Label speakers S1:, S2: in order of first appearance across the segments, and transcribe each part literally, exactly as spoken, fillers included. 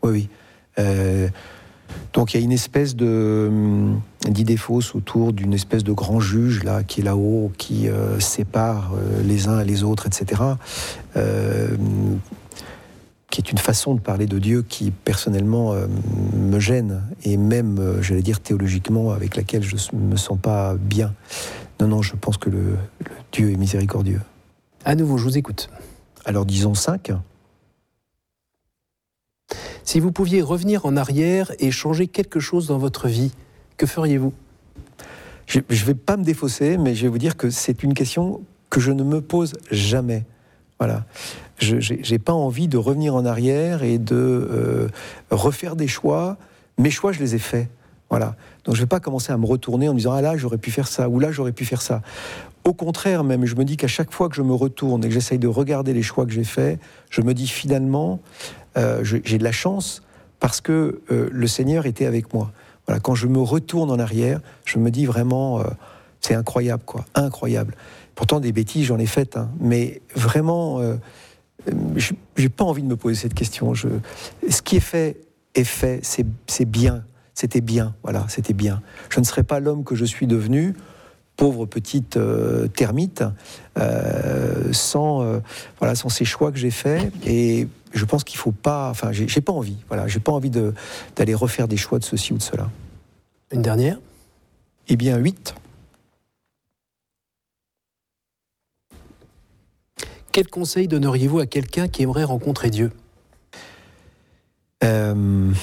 S1: oui, oui. Euh, donc il y a une espèce de, hum, d'idée fausse autour d'une espèce de grand juge là, qui est là-haut, qui euh, sépare euh, les uns et les autres, et cetera. Euh, qui est une façon de parler de Dieu qui, personnellement, euh, me gêne, et même, euh, j'allais dire, théologiquement, avec laquelle je ne me sens pas bien. Non, non, je pense que le, le Dieu est miséricordieux.
S2: À nouveau, je vous écoute.
S1: Alors, disons cinq.
S2: Si vous pouviez revenir en arrière et changer quelque chose dans votre vie, que feriez-vous ?
S1: Je ne vais pas me défausser, mais je vais vous dire que c'est une question que je ne me pose jamais. Voilà. Je n'ai pas envie de revenir en arrière et de euh, refaire des choix. Mes choix, je les ai faits. Voilà. Donc je ne vais pas commencer à me retourner en me disant « Ah là, j'aurais pu faire ça » ou « Là, j'aurais pu faire ça ». Au contraire même, je me dis qu'à chaque fois que je me retourne et que j'essaye de regarder les choix que j'ai faits, je me dis finalement, euh, je, j'ai de la chance parce que euh, le Seigneur était avec moi. Voilà. Quand je me retourne en arrière, je me dis vraiment, euh, c'est incroyable, quoi, incroyable. Pourtant, des bêtises, j'en ai faites, hein, mais vraiment, euh, je n'ai pas envie de me poser cette question. Je, ce qui est fait est fait, c'est, c'est bien, c'était bien, voilà, c'était bien. Je ne serais pas l'homme que je suis devenu, pauvre petite euh, termite, euh, sans, euh, voilà, sans ces choix que j'ai faits. Et je pense qu'il ne faut pas, enfin, j'ai, j'ai pas envie, voilà, j'ai pas envie de, d'aller refaire des choix de ceci ou de cela.
S2: Une dernière ?
S1: Eh bien, huit.
S2: Quel conseil donneriez-vous à quelqu'un qui aimerait rencontrer Dieu ?
S1: euh,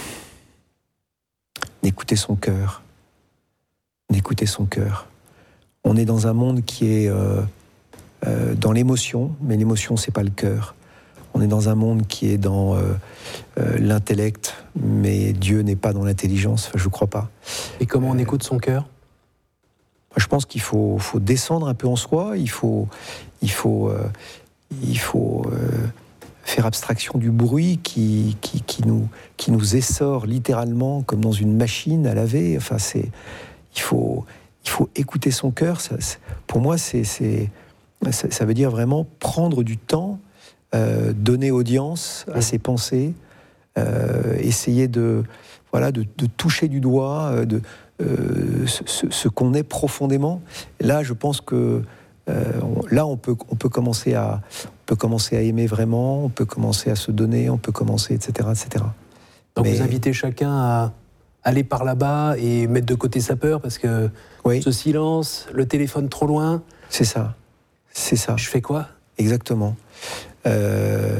S1: D'écouter son cœur. D'écouter son cœur. On est dans un monde qui est euh, euh, dans l'émotion, mais l'émotion, c'est pas le cœur. On est dans un monde qui est dans euh, euh, l'intellect, mais Dieu n'est pas dans l'intelligence, enfin, je crois pas.
S2: Et comment on
S1: euh,
S2: écoute son cœur ?
S1: Je pense qu'il faut, faut descendre un peu en soi, il faut, il faut, euh, il faut euh, faire abstraction du bruit qui, qui, qui, nous, qui nous essore littéralement comme dans une machine à laver. Enfin, c'est, il, faut, il faut écouter son cœur. Ça, pour moi, c'est, c'est, ça, ça veut dire vraiment prendre du temps, euh, donner audience à ses pensées, euh, essayer de, voilà, de, de toucher du doigt, de... Euh, ce, ce qu'on est profondément. Là, je pense que euh, on, là, on peut, on peut commencer à, on peut commencer à aimer vraiment, on peut commencer à se donner, on peut commencer, et cetera, et cetera.
S2: Donc
S1: Mais...
S2: vous invitez chacun à aller par là-bas et mettre de côté sa peur parce que oui. Ce silence, le téléphone trop loin.
S1: C'est ça, c'est ça.
S2: Je fais quoi ?
S1: Exactement. Euh,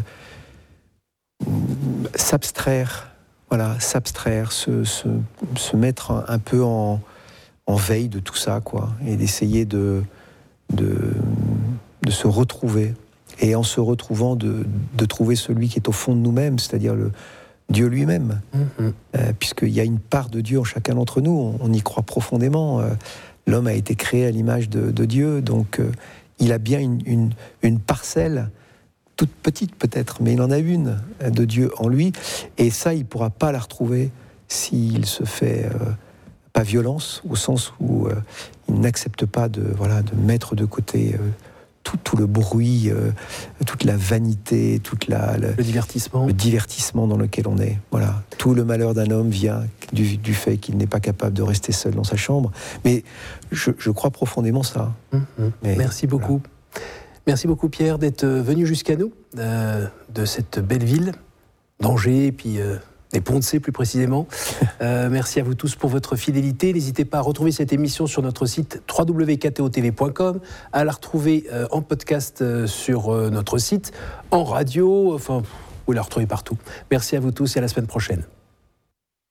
S1: s'abstraire. Voilà, s'abstraire, se, se, se mettre un, un peu en, en veille de tout ça, quoi, et d'essayer de, de, de se retrouver, et en se retrouvant, de, de trouver celui qui est au fond de nous-mêmes, c'est-à-dire le Dieu lui-même, mm-hmm. euh, puisqu'il y a une part de Dieu en chacun d'entre nous, on, on y croit profondément. Euh, l'homme a été créé à l'image de, de Dieu, donc euh, il a bien une, une, une parcelle, toute petite peut-être, mais il en a une de Dieu en lui, et ça, il ne pourra pas la retrouver s'il se fait euh, pas violence, au sens où euh, il n'accepte pas de, voilà, de mettre de côté euh, tout, tout le bruit, euh, toute la vanité, toute la, la,
S2: le divertissement.
S1: le divertissement dans lequel on est. Voilà. Tout le malheur d'un homme vient du, du fait qu'il n'est pas capable de rester seul dans sa chambre. Mais je, je crois profondément ça.
S2: Mmh, mmh. Mais, Merci beaucoup. Voilà. Merci beaucoup Pierre d'être venu jusqu'à nous, euh, de cette belle ville, d'Angers, et puis euh, des Ponts-de-Cé plus précisément. Euh, merci à vous tous pour votre fidélité. N'hésitez pas à retrouver cette émission sur notre site w w w point k t o t v point com, à la retrouver euh, en podcast euh, sur euh, notre site, en radio, enfin, vous la retrouvez partout. Merci à vous tous et à la semaine prochaine.